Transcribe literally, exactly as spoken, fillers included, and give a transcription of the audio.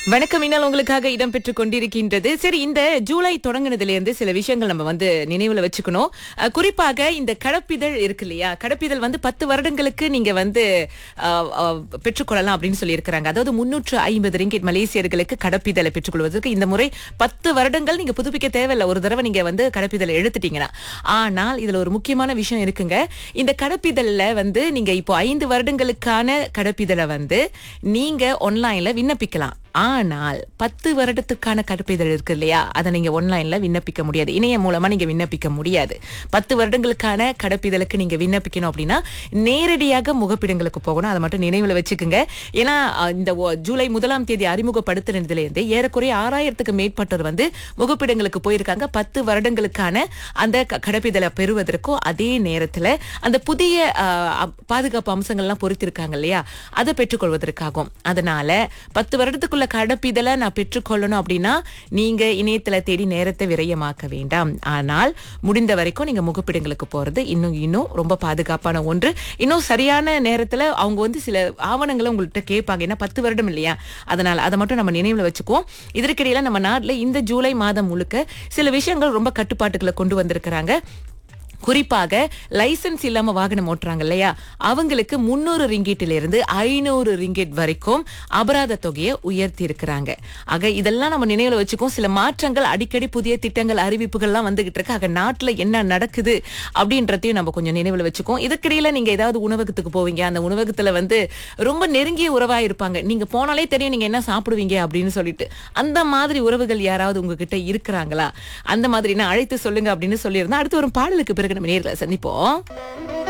வணக்கம் இன்னல் உங்களுக்காக இடம் பெற்றுக் கொண்டிருக்கின்றது. சரி, இந்த ஜூலை தொடங்கினதுல இருந்து சில விஷயங்கள் நம்ம வந்து நினைவுல வச்சுக்கணும். அஹ், குறிப்பாக இந்த கடப்பிதழ் இருக்கு இல்லையா, கடப்பிதழ் வந்து பத்து வருடங்களுக்கு நீங்க வந்து அஹ், அஹ், பெற்றுக்கொள்ளலாம் அப்படின்னு சொல்லி இருக்கிறாங்க. அதாவது முன்னூற்று ஐம்பது ரிங்கிட் மலேசியர்களுக்கு கடப்பிதழை பெற்றுக்கொள்வதற்கு இந்த முறை பத்து வருடங்கள் நீங்க புதுப்பிக்க தேவையில்லை. ஒரு தடவை நீங்க வந்து கடப்பிதழை எடுத்துட்டீங்கன்னா. ஆனால் இதுல ஒரு முக்கியமான விஷயம் இருக்குங்க. இந்த கடப்பிதழ்ல வந்து நீங்க இப்போ ஐந்து வருடங்களுக்கான கடப்பிதழை வந்து நீங்க ஆன்லைன்ல விண்ணப்பிக்கலாம். ஆனால் பத்து வருடத்துக்கான கடப்பிதழ் இருக்கு இல்லையா, அதை நீங்க ஆன்லைன்ல விண்ணப்பிக்க முடியாது. இணையம் மூலமா நீங்க விண்ணப்பிக்க முடியாது. பத்து வருடங்களுக்கான கடப்பிதழுக்கு நீங்க விண்ணப்பிக்கணும் அப்படின்னா நேரடியாக முகப்பிடங்களுக்கு போகணும். அதை மட்டும் நினைவுல வச்சுக்கோங்க. ஏன்னா அஹ், இந்த ஒ- ஜூலை முதலாம் தேதி அறிமுகப்படுத்தினதுல இருந்து ஏறக்குறைய ஆறாயிரத்துக்கு மேற்பட்டோர் வந்து முகப்பிடங்களுக்கு போயிருக்காங்க. பத்து வருடங்களுக்கான அந்த க- கடப்பிதழை பெறுவதற்கும் அதே நேரத்துல அந்த புதிய அஹ், அப்- பாதுகாப்பு அம்சங்கள்லாம் பொறுத்திருக்காங்க இல்லையா, அதை பெற்றுக்கொள்வதற்காகும். அதனால பத்து வருடத்துக்குள்ள கடப்பிதழை நான் பெற்றுக்கொள்ளணும் அப்படின்னா நீங்க இணையத்துல தேடி நேரத்தை விரயமாக்க வேண்டாம். ஆனால் முடிந்த வரைக்கும் நீங்க முகப்பிடங்களுக்கு போறது இன்னும் இன்னும் ரொம்ப பாதுகாப்பான ஒன்று. இன்னும் சரியான நேரத்துல அவங்க வந்து சில ஆவணங்களை உங்கள்கிட்ட கேட்பாங்க. ஏன்னா பத்து வருடம் இல்லையா, அதனால அதை மட்டும் நம்ம நினைவுல வச்சுக்குவோம். இதற்கிடையில நம்ம நாட்டுல இந்த ஜூலை மாதம் முழுக்க சில விஷயங்கள் ரொம்ப கட்டுப்பாட்டுகளை கொண்டு வந்திருக்கிறாங்க. குறிப்பாக லைசென்ஸ் இல்லாம வாகனம் ஓட்டுறாங்க இல்லையா, அவங்களுக்கு முன்னூறு ரிங்கிட்டில இருந்து ஐநூறு ரிங்கிட் வரைக்கும் அபராத தொகையை உயர்த்தி இருக்கிறாங்க. ஆக இதெல்லாம் நம்ம நினைவுல வச்சுக்கோம். சில மாற்றங்கள் அடிக்கடி புதிய திட்டங்கள் அறிவிப்புகள்லாம் வந்துகிட்டு இருக்கு. ஆக நாட்டுல என்ன நடக்குது அப்படின்றதையும் நம்ம கொஞ்சம் நினைவுல வச்சுக்கோம். இதுக்கிடையில நீங்க ஏதாவது உணவகத்துக்கு போவீங்க, அந்த உணவகத்துல வந்து ரொம்ப நெருங்கிய உறவா இருப்பாங்க. நீங்க போனாலே தெரியும் நீங்க என்ன சாப்பிடுவீங்க அப்படின்னு சொல்லிட்டு. அந்த மாதிரி உறவுகள் யாராவது உங்ககிட்ட இருக்கிறாங்களா? அந்த மாதிரி நான் அழைத்து சொல்லுங்க அப்படின்னு சொல்லியிருந்தேன். அடுத்து ஒரு பாடலுக்கு பிறகு நம்ம நேர்ல சந்திப்போம்.